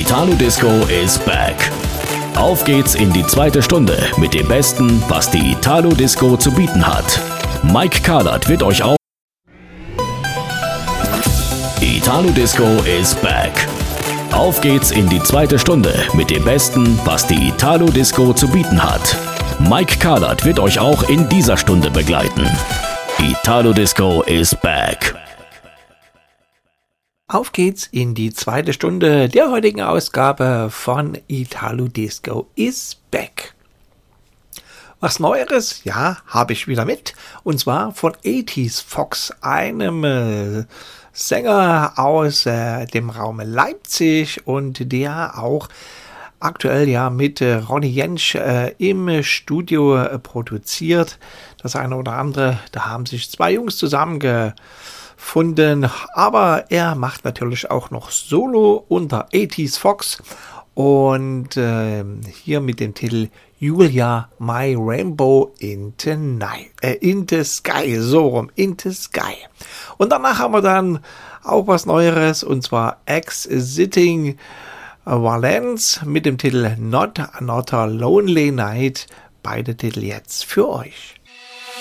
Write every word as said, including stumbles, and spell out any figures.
Italo Disco is back. Auf geht's in die zweite Stunde mit dem Besten, was die Italo Disco zu bieten hat. Mike Carlert wird euch auch... Italo Disco is back. Auf geht's in die zweite Stunde mit dem Besten, was die Italo Disco zu bieten hat. Mike Carlert wird euch auch in dieser Stunde begleiten. Italo Disco is back. Auf geht's in die zweite Stunde der heutigen Ausgabe von Italo Disco is back. Was Neueres, ja, habe ich wieder mit. Und zwar von achtziger Fox, einem äh, Sänger aus äh, dem Raum Leipzig und der auch aktuell ja mit äh, Ronny Jentsch äh, im Studio äh, produziert. Das eine oder andere, da haben sich zwei Jungs zusammengefunden, aber er macht natürlich auch noch Solo unter achtziger Fox und äh, hier mit dem Titel Julia, My Rainbow in the Night, äh, in the Sky, so rum, in the Sky. Und danach haben wir dann auch was Neueres, und zwar Exiting Valence mit dem Titel Not Another Lonely Night. Beide Titel jetzt für euch.